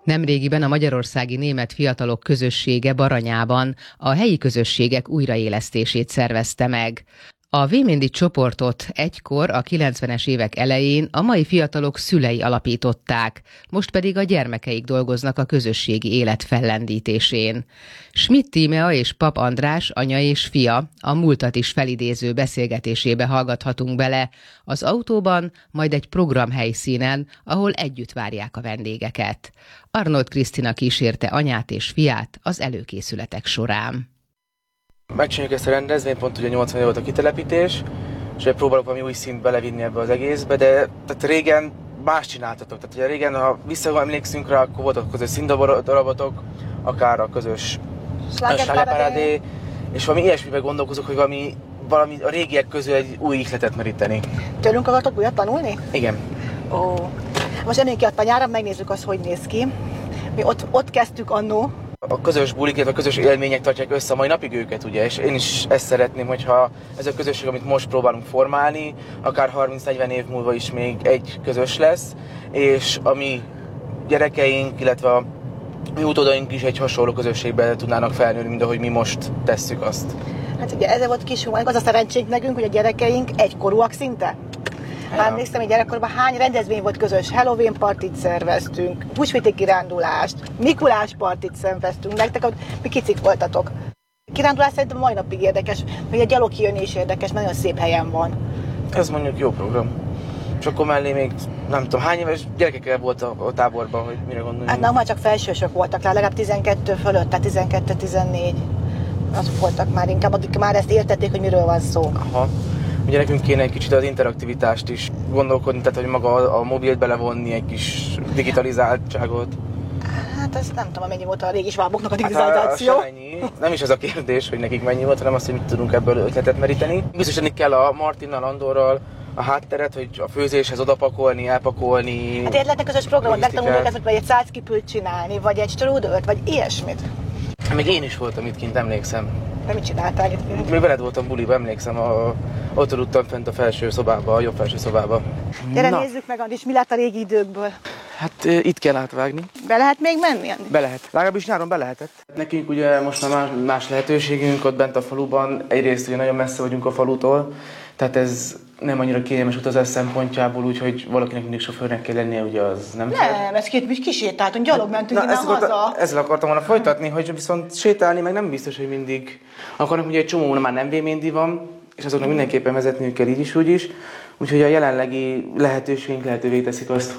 Nemrégiben a magyarországi német fiatalok közössége Baranyában a helyi közösségek újraélesztését szervezte meg. A Vémindi csoportot egykor a 90-es évek elején a mai fiatalok szülei alapították, most pedig a gyermekeik dolgoznak a közösségi élet fellendítésén. Schmidt Tímea és Pap András, anya és fia, a múltat is felidéző beszélgetésébe hallgathatunk bele, az autóban, majd egy programhelyszínen, ahol együtt várják a vendégeket. Arnold Krisztina kísérte anyát és fiát az előkészületek során. Megcsináljuk ezt a rendezvényt, pont ugye 80 volt a kitelepítés, és próbálok valami új szint belevinni ebbe az egészbe, de tehát régen más csináltatok. Tehát ugye régen, ha visszaemlékszünk rá, akkor voltak közös színdarabatok, akár a közös slágerparádé, és valami ilyesmiben gondolkozok, hogy valami a régiek közül egy új ihletet meríteni. Tőlünk akartok újat tanulni? Igen. Ó. Most jönnénk ki a tanyára, megnézzük azt, hogy néz ki. Mi ott kezdtük annó. A közös bulik, a közös élmények tartják össze a mai napig őket, ugye, és én is ezt szeretném, hogyha ez a közösség, amit most próbálunk formálni, akár 30-40 év múlva is még egy közös lesz, és a mi gyerekeink, illetve a mi utódaink is egy hasonló közösségbe tudnának felnőni, mint ahogy mi most tesszük azt. Hát ugye ezzel volt kisumánk, az a szerencsénk nekünk, hogy a gyerekeink egykorúak szinte. Már emlékszem, hogy gyerekkorban hány rendezvény volt közös, Halloween partit szerveztünk, húsvéti kirándulást, Mikulás partit szerveztünk, nektek mi kicik voltatok. Kirándulás szerintem mai napig érdekes, hogy a gyalog kijönni is érdekes, nagyon szép helyen van. Ez mondjuk jó program. És akkor mellé még nem tudom, hány éves gyerekekkel volt a táborban, hogy mire gondoljunk? Hát nem, már csak felsősök voltak, legalább 12 fölött, tehát 12-14. Azok voltak már inkább, addig már ezt értették, hogy miről van szó. Aha. Ugye nekünk kéne egy kicsit az interaktivitást is gondolkodni, tehát hogy maga a mobilt belevonni, egy kis digitalizáltságot. Hát ez nem tudom, mennyi volt a régi sváboknak a digitalizáció. Hát nem is ez a kérdés, hogy nekik mennyi volt, hanem azt, hogy mit tudunk ebből ötletet meríteni. Biztosítani kell a Martinnal, Andorral a hátteret, hogy a főzéshez odapakolni, elpakolni. Hát lehetne közös programot megtanulni, vagy egy száckipült csinálni, vagy egy strudelt, vagy ilyesmit. Még én is voltam itt kint, emlékszem. De mit csináltál itt? Még veled voltam buliba, emlékszem, ott aludtam fent a felső szobába, a jobb felső szobába. Gyere, nézzük meg, Andis, mi lett a régi időkből. Hát itt kell átvágni. Be lehet még menni, Andis? Be lehet. Legalábbis nyáron be lehetett. Nekünk ugye most már más lehetőségünk ott bent a faluban. Egyrészt ugye nagyon messze vagyunk a falutól, tehát ez nem annyira kényelmes utazás szempontjából, úgyhogy valakinek mindig sofőrnek kell lennie, ugye az nem. Nem, ez két kisétáltunk, gyalog mentünk innen haza. Ezzel akartam volna folytatni, hogy viszont sétálni meg nem biztos, hogy mindig akarnak, ugye egy csomó már nem Vémindi van, és azoknak mindenképpen vezetniük kell így is, úgy is. Úgyhogy a jelenlegi lehetőségünk lehetővé teszik azt,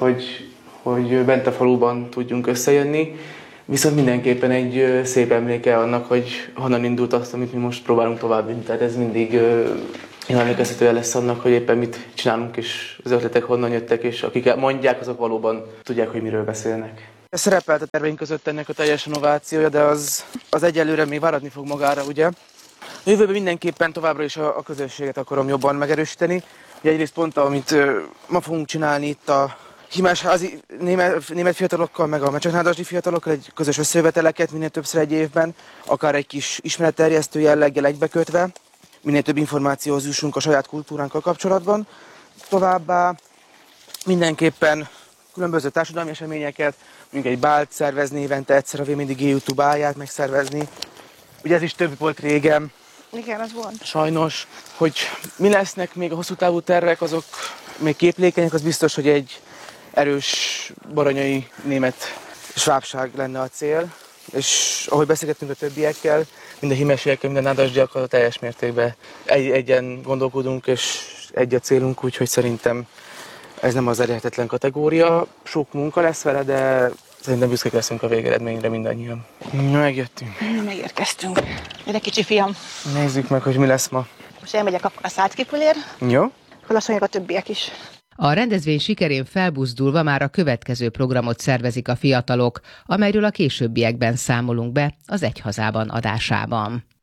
hogy bent a faluban tudjunk összejönni. Viszont mindenképpen egy szép emléke annak, hogy honnan indult azt, amit mi most próbálunk továbbvinni. Tehát ez mindig emlékeztetője lesz annak, hogy éppen mit csinálunk, és az ötletek honnan jöttek, és akik mondják, azok valóban tudják, hogy miről beszélnek. Szerepelt a terveink között ennek a teljes innovációja, de az egyelőre még váratni fog magára, ugye? A jövőben mindenképpen továbbra is a közösséget akarom jobban megerősíteni. Ugye egyrészt pont, amit ma fogunk csinálni itt a himásházi német fiatalokkal, meg a mecseknádasdi fiatalokkal, egy közös összejöveteleket minél többször egy évben, akár egy kis ismeretterjesztő jelleggel egybekötve, minél több információhoz jussunk a saját kultúránkkal kapcsolatban. Továbbá mindenképpen különböző társadalmi eseményeket, mondjuk egy bált szervezni évente egyszer, a Vémindi G-YouTube bálját megszervezni. Ugye ez is több volt régen. Igen, az volt. Sajnos, hogy mi lesznek még a hosszú távú tervek, azok még képlékenyek, az biztos, hogy egy erős baranyai német svábság lenne a cél. És ahogy beszélgettünk a többiekkel, mind a himesiekkel, mind a nádasdiakkal teljes mértékben egyen gondolkodunk, és egy a célunk, úgyhogy szerintem ez nem az elérhetetlen kategória. Sok munka lesz vele, de szerintem büszkék leszünk a végeredményre mindannyian. Megjöttünk. Megérkeztünk. Gyere, kicsi fiam. Nézzük meg, hogy mi lesz ma. Most elmegyek a száckipülér. Jó. Akkor lassan a többiek is. A rendezvény sikerén felbuzdulva már a következő programot szervezik a fiatalok, amelyről a későbbiekben számolunk be az Egy hazában adásában.